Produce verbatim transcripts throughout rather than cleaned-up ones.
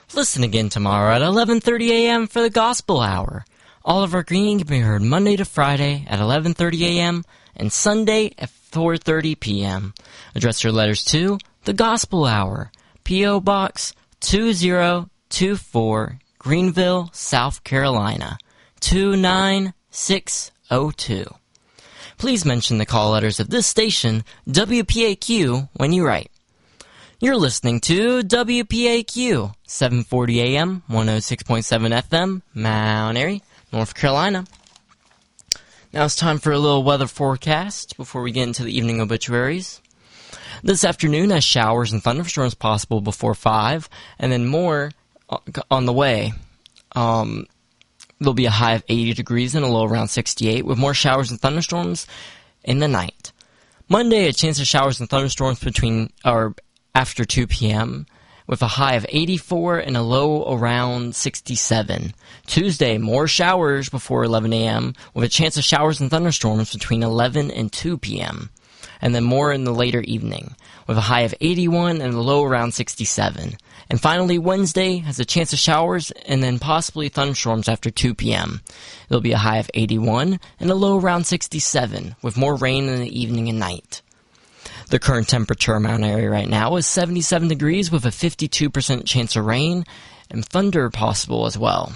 Listen again tomorrow at eleven thirty a.m. for the Gospel Hour. Oliver Green can be heard Monday to Friday at eleven thirty a.m. and Sunday at four thirty p.m. Address your letters to the Gospel Hour, P O. Box two zero two four, Greenville, South Carolina, two nine six oh two. Please mention the call letters of this station, W P A Q, when you write. You're listening to W P A Q, seven forty a m, one oh six point seven F M, Mount Airy, North Carolina. Now it's time for a little weather forecast before we get into the evening obituaries. This afternoon has showers and thunderstorms possible before five, and then more on the way. Um, there'll be a high of eighty degrees and a low around sixty-eight, with more showers and thunderstorms in the night. Monday, a chance of showers and thunderstorms between or after two p.m., with a high of eighty-four and a low around sixty-seven. Tuesday, more showers before eleven a.m., with a chance of showers and thunderstorms between eleven and two p.m., and then more in the later evening, with a high of eighty-one and a low around sixty-seven. And finally, Wednesday has a chance of showers and then possibly thunderstorms after two p.m. There'll be a high of eighty-one and a low around sixty-seven, with more rain in the evening and night. The current temperature in Mount Airy right now is seventy-seven degrees with a fifty-two percent chance of rain and thunder possible as well.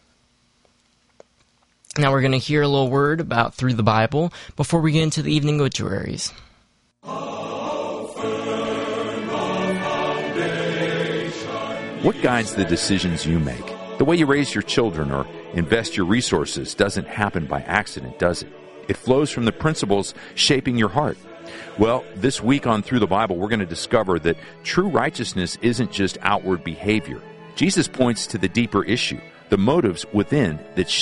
Now we're going to hear a little word about Through the Bible before we get into the evening obituaries. What guides the decisions you make? The way you raise your children or invest your resources doesn't happen by accident, does it? It flows from the principles shaping your heart. Well, this week on Through the Bible, we're going to discover that true righteousness isn't just outward behavior. Jesus points to the deeper issue, the motives within that